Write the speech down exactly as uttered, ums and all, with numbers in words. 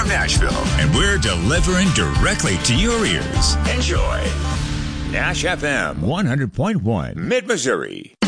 Nashville. And we're delivering directly to your ears. Enjoy. Nash F M one hundred point one. Mid-Missouri.